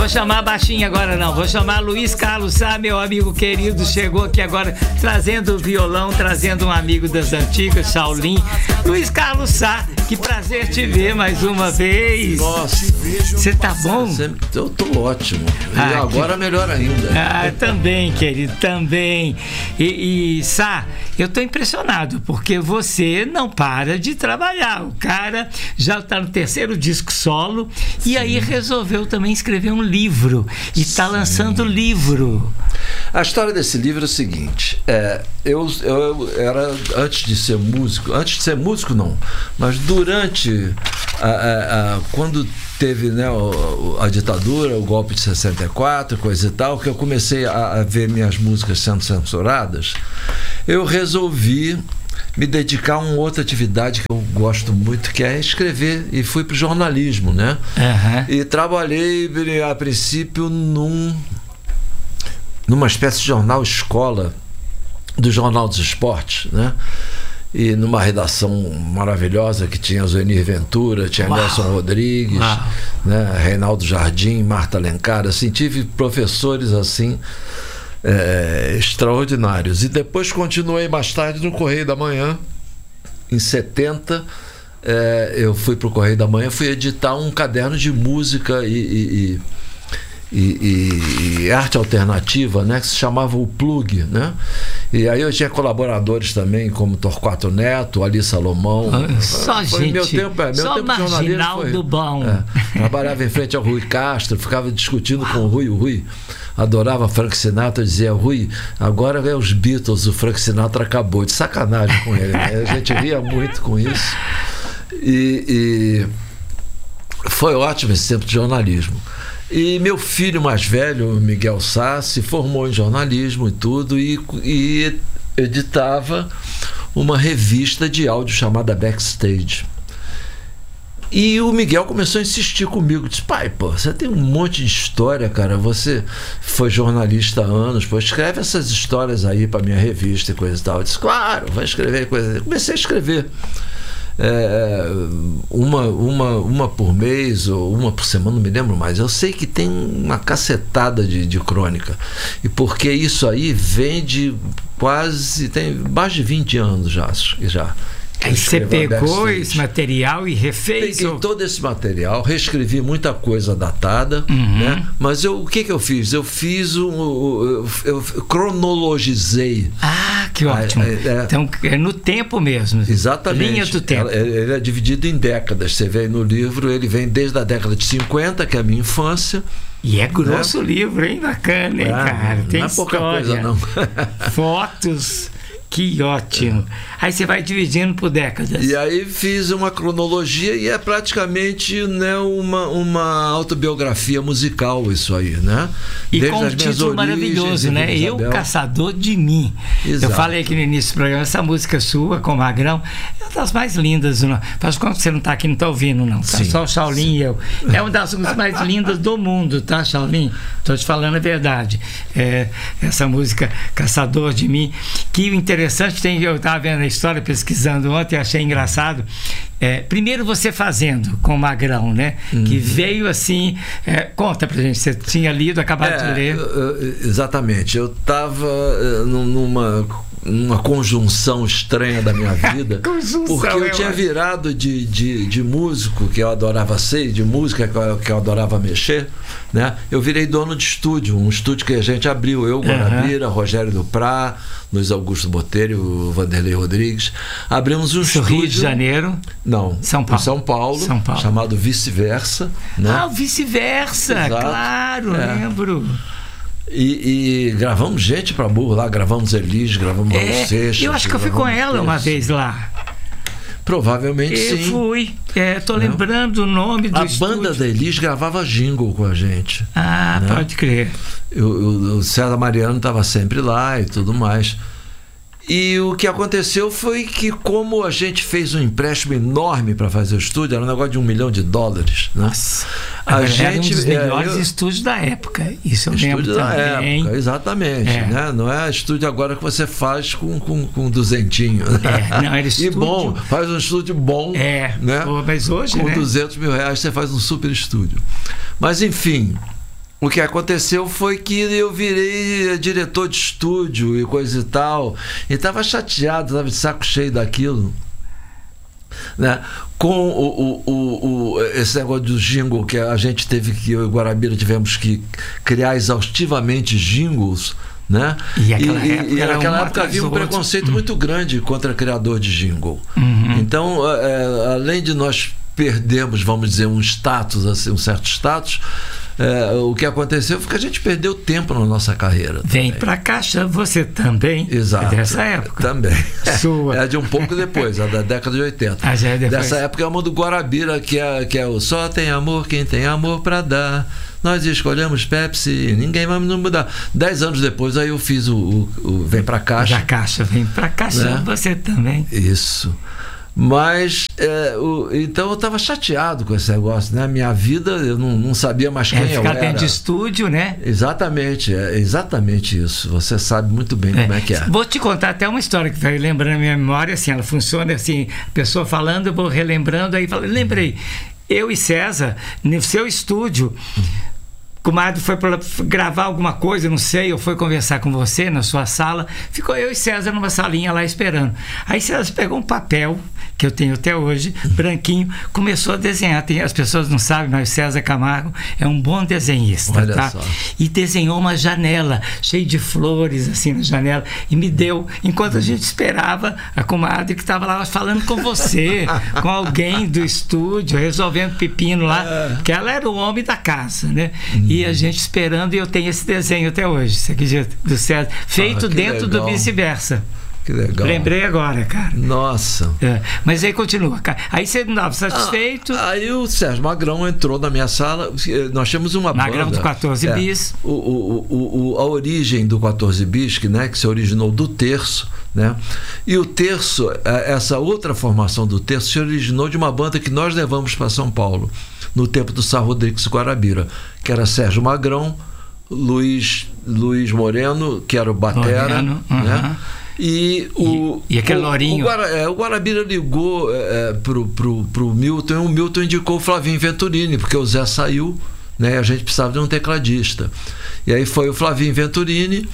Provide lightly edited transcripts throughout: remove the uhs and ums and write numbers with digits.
vou chamar baixinho agora não, vou chamar Luiz Carlos Sá, meu amigo querido, chegou aqui agora trazendo o violão, trazendo um amigo das antigas, Shaolin. Luiz Carlos Sá, que prazer te ver mais uma vez. Nossa, você tá bom? Eu tô ótimo. E agora melhor ainda. Também, querido, também. E Sá, eu tô impressionado, porque você não para de trabalhar. O cara já tá no 3º disco solo. Sim. E aí resolveu também escrever um livro. E está lançando livro. A história desse livro é o seguinte: eu era, antes de ser músico não, mas durante quando teve, né, a ditadura, o golpe de 64, coisa e tal, que eu comecei a ver minhas músicas sendo censuradas, eu resolvi me dedicar a uma outra atividade que eu gosto muito, que é escrever, e fui para o jornalismo, né? Uhum. E trabalhei a princípio numa espécie de jornal escola do Jornal dos Esportes, né? E numa redação maravilhosa que tinha Zuenir Ventura, tinha Nelson Rodrigues, né? Reinaldo Jardim, Marta Alencar, assim, tive professores assim extraordinários. E depois continuei mais tarde no Correio da Manhã. Em 70 eu fui para o Correio da Manhã, fui editar um caderno de música e arte alternativa, né, que se chamava o Plug, né? E aí eu tinha colaboradores também, como Torquato Neto, Ali Salomão. Só foi gente, meu tempo só marginal do bom. Trabalhava em frente ao Rui Castro, ficava discutindo com o Rui. O Rui adorava Frank Sinatra, dizia: Rui, agora é os Beatles, o Frank Sinatra acabou. De sacanagem com ele, né? A gente ria muito com isso. E foi ótimo esse tempo de jornalismo. E meu filho mais velho, Miguel Sá, se formou em jornalismo e tudo, e editava uma revista de áudio chamada Backstage. E o Miguel começou a insistir comigo, disse: pai, pô, você tem um monte de história, cara, você foi jornalista há anos, pô, escreve essas histórias aí para minha revista e coisa e tal. Eu disse: claro, vai escrever coisa. Comecei a escrever. Uma por mês ou uma por semana, não me lembro mais. Eu sei que tem uma cacetada de crônica, e porque isso aí vem de tem mais de 20 anos já. Aí você pegou esse material e refez? Peguei todo esse material, reescrevi muita coisa datada, né? Mas o que eu fiz? Eu cronologizei. Ah, que ótimo. Então é no tempo mesmo. Exatamente. Linha do tempo. Ele é dividido em décadas. Você vê aí no livro, ele vem desde a década de 50, que é a minha infância. E é grosso o livro, hein? Bacana, hein, cara? Tem não é pouca coisa, não. Fotos. Que ótimo. Aí você vai dividindo por décadas. E aí fiz uma cronologia, e é praticamente, né, uma autobiografia musical isso aí, né? E desde com um título maravilhoso, né? Eu, Caçador de Mim. Exato. Eu falei aqui no início do programa, essa música sua, com o Magrão, é uma das mais lindas. Faz conta que você não está aqui, não está ouvindo, não. Tá só o Shaolin e eu. É uma das músicas mais lindas do mundo, tá, Shaolin? Estou te falando a verdade. Essa música, Caçador de Mim, que o interessante eu estava vendo a história, pesquisando ontem, achei engraçado. Primeiro você fazendo com o Magrão, né? Que veio assim. Conta pra gente, você tinha lido, acabado de ler. Exatamente. Eu estava numa conjunção estranha da minha vida, porque eu tinha virado de músico, que eu adorava ser, de música que eu adorava mexer, né? Eu virei dono de estúdio, um estúdio que a gente abriu, eu, Guarabira, Rogério Duprá, Luiz Augusto Botelho, Vanderlei Rodrigues. Abrimos um estúdio. Rio de Janeiro? Não, São Paulo. Em São Paulo, chamado Vice-Versa, né? O Vice-Versa, claro, lembro. E gravamos gente pra burro lá, gravamos Elis, gravamos Raul Seixas. Eu acho que eu fui com ela uma vez lá. Provavelmente sim. Eu fui. Tô lembrando o nome do estúdio. A banda da Elis gravava jingle com a gente. Ah, né? Pode crer. O César Mariano estava sempre lá e tudo mais. E o que aconteceu foi que, como a gente fez um empréstimo enorme para fazer o estúdio, era um negócio de $1 milhão. Nossa. A gente era um dos melhores estúdios da época. Isso eu lembro estúdio também. Da época, exatamente. Né? Não é estúdio agora que você faz com duzentinho. Não, era estúdio. E bom, faz um estúdio bom. Né? Mas hoje, com R$200 mil você faz um super estúdio. Mas enfim, o que aconteceu foi que eu virei diretor de estúdio e coisa e tal, e estava chateado, estava de saco cheio daquilo, né? Com esse negócio do jingle, que a gente teve que, eu e Guarabira tivemos que criar exaustivamente jingles, né? E naquela época havia um preconceito muito grande contra criador de jingle. Então, além de nós perdermos, vamos dizer, um status, assim, um certo status, o que aconteceu foi que a gente perdeu tempo na nossa carreira. Vem pra Caixa, você também. Exato. É dessa época. Também. Sua. É de um pouco depois, da década de 80. Já é depois. Dessa época é uma do Guarabira, que é o Só tem amor quem tem amor pra dar. Nós escolhemos Pepsi, ninguém vai nos mudar. 10 anos depois, aí eu fiz o Vem pra Caixa. Da Caixa, Vem pra Caixa, né? Você também. Isso. Mas, então eu estava chateado com esse negócio, né? Minha vida, eu não sabia mais quem eu era. Ficar dentro de estúdio, né? Exatamente, exatamente isso. Você sabe muito bem como é que é. Vou te contar até uma história que vai lembrando a minha memória, assim, ela funciona assim, a pessoa falando, eu vou relembrando, aí falo, lembrei, eu e César, no seu estúdio, o comadre foi para gravar alguma coisa, não sei, ou foi conversar com você na sua sala, ficou eu e César numa salinha lá esperando. Aí César pegou um papel, que eu tenho até hoje, branquinho, começou a desenhar. As pessoas não sabem, mas o César Camargo é um bom desenhista. Olha tá? Só. E desenhou uma janela, cheia de flores, assim, na janela, e me deu, enquanto a gente esperava a comadre que estava lá falando com você, com alguém do estúdio, resolvendo pepino lá, que ela era o homem da casa, né? E a gente esperando, e eu tenho esse desenho até hoje, você acredita? Do César, feito dentro legal. do Vice-Versa. Que legal. Lembrei agora, cara. Nossa. Mas aí continua, cara. Aí você não estava satisfeito. Aí o Sérgio Magrão entrou na minha sala. Nós tínhamos uma Magrão banda. do 14 bis. A origem do 14 bis, que se originou do terço, né? E o terço, essa outra formação do terço, se originou de uma banda que nós levamos para São Paulo, no tempo do Sá Rodrigues Guarabira, que era Sérgio Magrão, Luiz Moreno, que era o batera, né? E aquele lourinho. O Guarabira ligou pro Milton, e o Milton indicou o Flavinho Venturini, porque o Zé saiu, né? A gente precisava de um tecladista. E aí foi o Flavinho Venturini,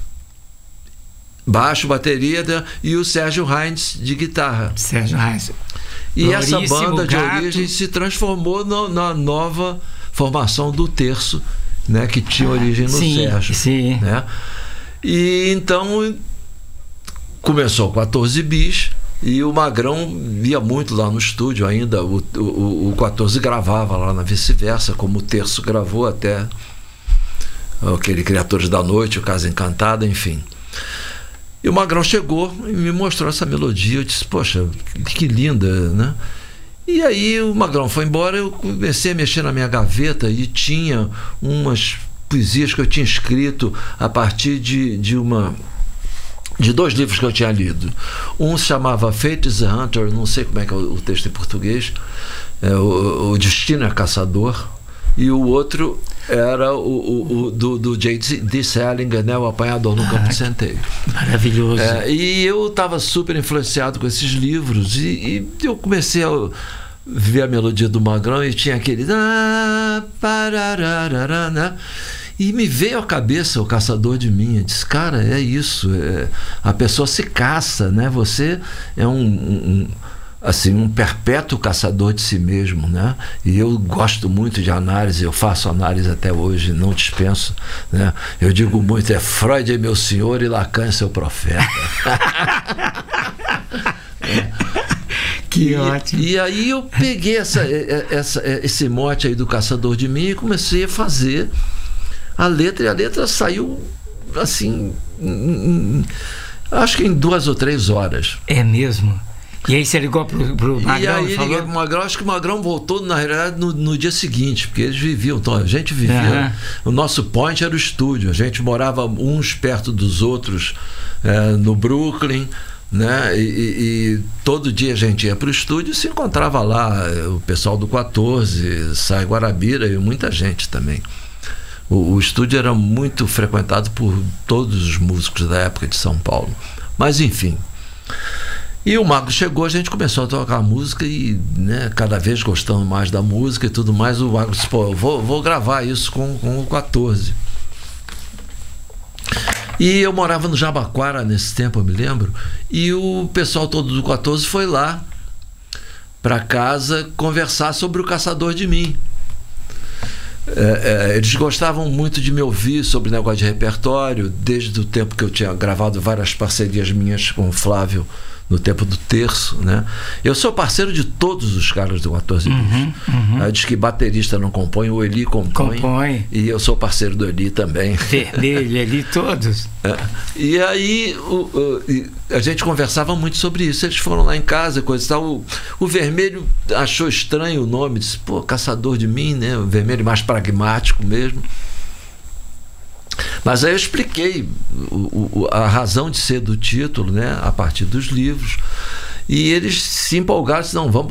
baixo, bateria, e o Sérgio Heinz de guitarra. Sérgio Heinz. E essa banda de origem se transformou na nova formação do terço, né? Que tinha origem no Sérgio. Sim. Né? E então começou o 14 bis, e o Magrão ia muito lá no estúdio ainda. O 14 gravava lá na Vice-Versa, como o terço gravou até aquele Criaturas da Noite, o Casa Encantada, enfim. E o Magrão chegou e me mostrou essa melodia. Eu disse, poxa, que linda, né? E aí o Magrão foi embora, eu comecei a mexer na minha gaveta e tinha umas poesias que eu tinha escrito a partir de 2 livros que eu tinha lido. Um se chamava Fate is a Hunter, não sei como é que é o texto em português, o Destino é Caçador, e o outro era o do J.D. Salinger, né? O Apanhador no Campo de Centeio. Maravilhoso. E eu estava super influenciado com esses livros, e eu comecei a ver a melodia do Magrão, e tinha aquele né? E me veio à cabeça o Caçador de Mim. Eu disse, cara, é isso, a pessoa se caça, né? Você é um perpétuo caçador de si mesmo, né? E eu gosto muito de análise, eu faço análise até hoje, não dispenso, né? Eu digo muito, Freud é meu senhor e Lacan é seu profeta. Que ótimo. E aí eu peguei esse mote aí do Caçador de Mim e comecei a fazer a letra, e a letra saiu assim, acho que em 2 ou 3 horas. É mesmo? E aí você ligou pro Magrão? E aí falou? liguei pro Magrão, acho que o Magrão voltou, na realidade, no dia seguinte, porque eles viviam, então a gente vivia. O nosso point era o estúdio, a gente morava uns perto dos outros no Brooklyn, né? E todo dia a gente ia pro estúdio e se encontrava lá, o pessoal do 14, Sai Guarabira e muita gente também. O estúdio era muito frequentado por todos os músicos da época de São Paulo. Mas enfim. E o Magro chegou, a gente começou a tocar música e, né, cada vez gostando mais da música e tudo mais, o Magro disse, pô, eu vou gravar isso com o 14. E eu morava no Jabaquara nesse tempo, eu me lembro, e o pessoal todo do 14 foi lá para casa conversar sobre o Caçador de Mim. Eles gostavam muito de me ouvir sobre negócio de repertório, desde o tempo que eu tinha gravado várias parcerias minhas com o Flávio no tempo do Terço, né? Eu sou parceiro de todos os caras do 14 Bis. Diz que baterista não compõe, o Eli compõe. E eu sou parceiro do Eli também. Dele, Eli, todos. E aí a gente conversava muito sobre isso. Eles foram lá em casa, coisa e tal. O Vermelho achou estranho o nome, disse, pô, Caçador de Mim, né? O Vermelho mais pragmático mesmo. Mas aí eu expliquei a razão de ser do título, né, a partir dos livros, e eles se empolgaram, disse, não, vamos